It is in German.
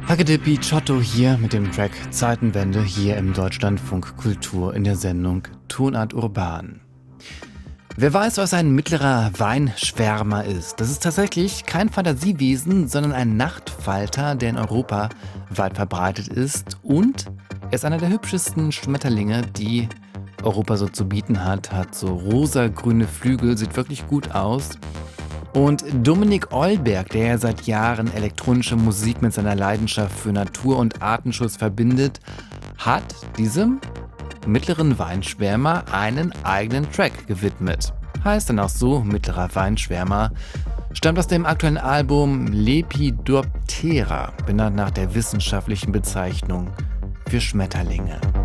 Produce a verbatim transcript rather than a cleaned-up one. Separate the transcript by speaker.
Speaker 1: Hagedippi Giotto hier mit dem Track Zeitenwende hier im Deutschlandfunk Kultur in der Sendung Tonart Urban. Wer weiß, was ein mittlerer Weinschwärmer ist? Das ist tatsächlich kein Fantasiewesen, sondern ein Nachtfalter, der in Europa weit verbreitet ist, und er ist einer der hübschesten Schmetterlinge, die Europa so zu bieten hat. Hat so rosa-grüne Flügel, sieht wirklich gut aus. Und Dominik Eulberg, der ja seit Jahren elektronische Musik mit seiner Leidenschaft für Natur- und Artenschutz verbindet, hat diesem mittleren Weinschwärmer einen eigenen Track gewidmet. Heißt dann auch so, mittlerer Weinschwärmer, stammt aus dem aktuellen Album Lepidoptera, benannt nach der wissenschaftlichen Bezeichnung für Schmetterlinge.